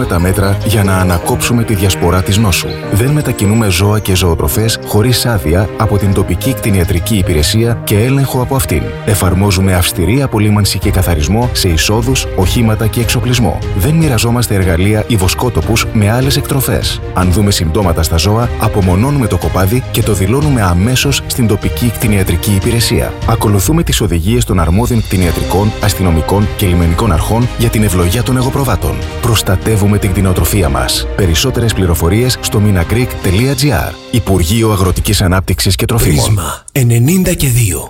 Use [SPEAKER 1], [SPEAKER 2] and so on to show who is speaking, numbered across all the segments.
[SPEAKER 1] λαμβάνουμε τα μέτρα για να ανακόψουμε τη διασπορά της νόσου. Δεν μετακινούμε ζώα και ζωοτροφές χωρίς άδεια από την τοπική κτηνιατρική υπηρεσία και έλεγχο από αυτήν. Εφαρμόζουμε αυστηρή απολύμανση και καθαρισμό σε εισόδους, οχήματα και εξοπλισμό. Δεν μοιραζόμαστε εργαλεία ή βοσκότοπους με άλλες εκτροφές. Αν δούμε συμπτώματα στα ζώα, απομονώνουμε το κοπάδι και το δηλώνουμε αμέσως στην τοπική κτηνιατρική υπηρεσία. Ακολουθούμε τις οδηγίες των αρμόδιων κτηνιατρικών, αστυνομικών και λιμενικών αρχών για την ευλογία των εγωπροβάτων. Προστατεύουμε την κτηνοτροφία μας. Περισσότερες πληροφορίες στο minagreek.gr. Υπουργείο Αγροτικής Ανάπτυξης και Τροφίμων.
[SPEAKER 2] Πρίσμα 92.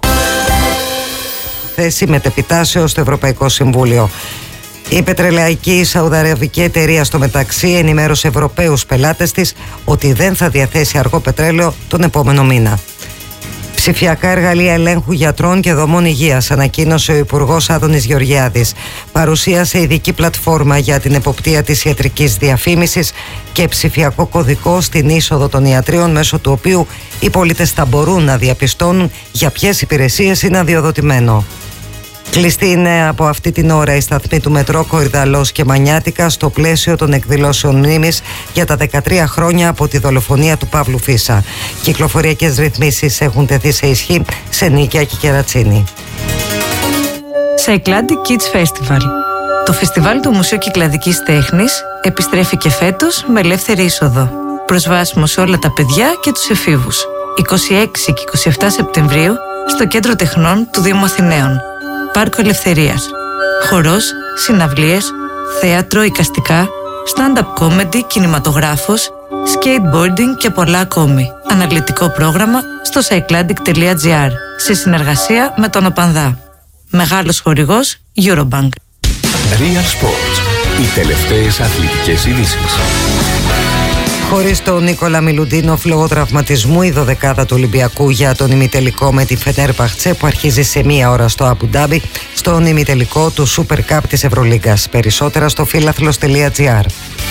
[SPEAKER 3] Θέση μετεπιτάσεως στο Ευρωπαϊκό Συμβούλιο. Η πετρελαϊκή σαουδαραβική εταιρεία στο μεταξύ ενημέρωσε Ευρωπαίους πελάτες της ότι δεν θα διαθέσει αργό πετρέλαιο τον επόμενο μήνα. Ψηφιακά εργαλεία ελέγχου γιατρών και δομών υγείας, ανακοίνωσε ο Υπουργός Άδωνης Γεωργιάδης. Παρουσίασε ειδική πλατφόρμα για την εποπτεία της ιατρικής διαφήμισης και ψηφιακό κωδικό στην είσοδο των ιατρίων, μέσω του οποίου οι πολίτες θα μπορούν να διαπιστώνουν για ποιες υπηρεσίες είναι αδειοδοτημένο. Κλειστή είναι από αυτή την ώρα η σταθμή του μετρό Κορυδαλός και Μανιάτικα στο πλαίσιο των εκδηλώσεων μνήμης για τα 13 χρόνια από τη δολοφονία του Παύλου Φίσα. Κυκλοφοριακές ρυθμίσεις έχουν τεθεί σε ισχύ σε Νίκαια και Κερατσίνη.
[SPEAKER 4] Cycladic Kids Festival. Το φεστιβάλ του Μουσείου Κυκλαδικής Τέχνης επιστρέφει και φέτος με ελεύθερη είσοδο. Προσβάσιμο σε όλα τα παιδιά και τους εφήβους. 26 και 27 Σεπτεμβρίου στο Κέντρο Τεχνών του Δήμου Αθηναίων. Πάρκο Ελευθερίας. Χορός, συναυλίες, θέατρο, εικαστικά, stand-up comedy, κινηματογράφος, skateboarding και πολλά ακόμη. Αναλυτικό πρόγραμμα στο cycladic.gr σε συνεργασία με τον ΟΠΑΝΔΑ. Μεγάλος χορηγός Eurobank.
[SPEAKER 2] Real Sports. Οι τελευταίες αθλητικές ειδήσεις.
[SPEAKER 3] Χωρίς τον Νίκολα Μιλουντίνοφ λόγω τραυματισμού, η 12η του Ολυμπιακού για τον ημιτελικό με τη Φενέρμπαχτσε που αρχίζει σε 1 ώρα στο Αμπου Ντάμπι, στον ημιτελικό του Super Cup της Ευρωλίγκας. Περισσότερα στο philathlos.gr.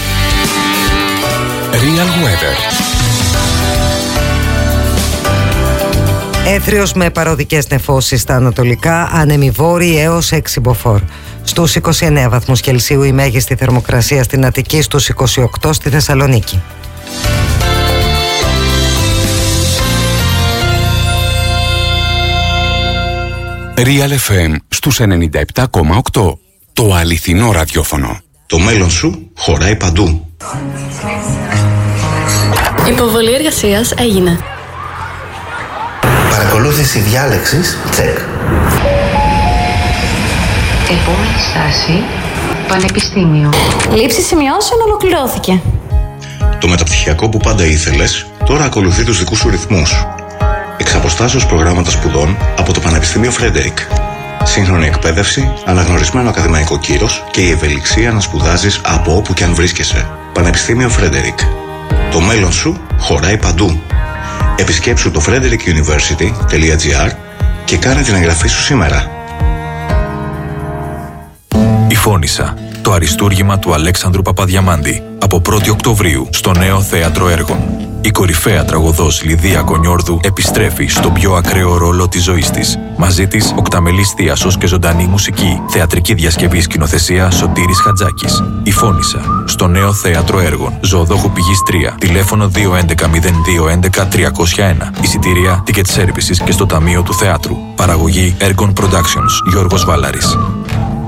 [SPEAKER 2] Real Weather.
[SPEAKER 3] Έθριος με παροδικές νεφώσεις στα ανατολικά, άνεμοι βόρειοι έως 6 μποφόρ. Στους 29 βαθμούς Κελσίου η μέγιστη θερμοκρασία στην Αττική, στους 28 στη Θεσσαλονίκη.
[SPEAKER 2] Real FM στους 97,8. Το αληθινό ραδιόφωνο.
[SPEAKER 5] Το μέλλον σου χωράει παντού.
[SPEAKER 6] Υποβολή εργασίας έγινε.
[SPEAKER 7] Παρακολούθηση διάλεξης, τσεκ.
[SPEAKER 8] Επόμενη στάση, Πανεπιστήμιο.
[SPEAKER 6] Λήψη σημειώσεων ολοκληρώθηκε.
[SPEAKER 5] Το μεταπτυχιακό που πάντα ήθελες, τώρα ακολουθεί τους δικούς σου ρυθμούς. Εξ αποστάσεως προγράμματα σπουδών από το Πανεπιστήμιο Φρέντερικ. Σύγχρονη εκπαίδευση, αναγνωρισμένο ακαδημαϊκό κύρος και η ευελιξία να σπουδάζεις από όπου και αν βρίσκεσαι. Πανεπιστήμιο Φρέντερικ. Το μέλλον σου χωράει παντού. Επισκέψου το frederickuniversity.gr και κάνε την εγγραφή σου σήμερα.
[SPEAKER 9] Η Φώνισσα, το αριστούργημα του Αλέξανδρου Παπαδιαμάντη, από 1η Οκτωβρίου στο Νέο Θέατρο Έργων. Η κορυφαία τραγωδός Λιδία Κονιόρδου επιστρέφει στον πιο ακραίο ρόλο της ζωής της. Μαζί της, οκταμελής θίασος και ζωντανή μουσική. Θεατρική διασκευή σκηνοθεσία Σωτήρης Χατζάκης. Η Φώνισσα, στο Νέο Θέατρο Έργων. Ζωοδόχου Πηγής 3. Τηλέφωνο 211-0211-301. Εισιτήρια, ticket services και στο Ταμείο του Θεάτρου. Παραγωγή Ergon Productions. Γιώργος Βάλαρης.